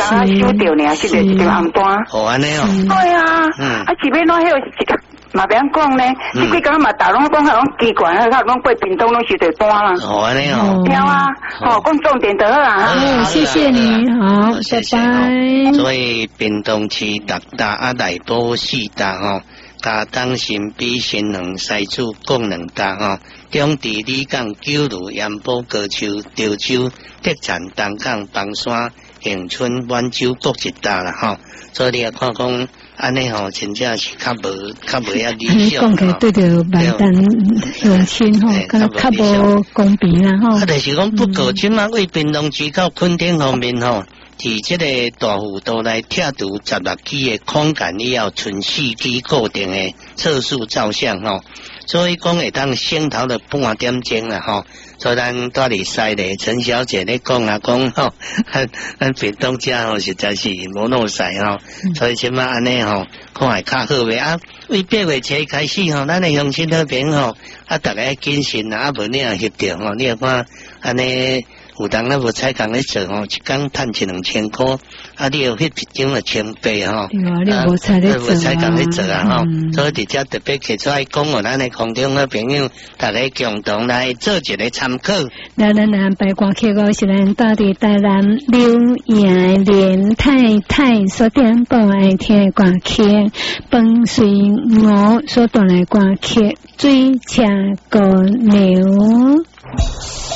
啊收到呢，是个一条红单。 好安尼哦。 对啊，是要哪迄个嘛别讲呢，这几工嘛大拢讲迄种机关，他拢过屏东拢收到单啦。 好安尼哦。 对啊，讲重点就好啦。 谢谢你，好，拜拜。 所以屏东市6大啊内埔4大吼。加当新比新农西主共2大吼，中地里港九如盐埔高丘潮州特产东港房山永春满洲各1大啦吼，所以你也看讲安尼吼，真正是较无遐理想。 讲起对着买单用亲吼，可能较无公平啦吼。 就是讲不过即马为屏东区到垦丁方面吼。伫这个大幅度来拆除16基的空间以后，剩4基固定的测速照相吼，所以讲会当省头了半点钟啦吼。所以咱带里西咧，陈小姐咧讲啊讲吼，咱屏东遮吼实在是无弄西吼，所以即马安尼吼，看会较好袂啊。为8月初开始吼，咱的乡亲那边吼，大家谨慎啊，无你也翕着吼，你看安尼。有当咱无采工咧做吼，一工赚1-2000块，你有翕一张1800吼， 对啊，你无采咧做啊， 无采工咧做啊吼，所以伫遮特别摕出来讲互咱的空中的朋友，大家共同来做一个参考。 咱安排歌曲我是咱到伫台南刘亚莲太太所点播爱听的歌曲，伴随我所带来歌曲《水车过牛》。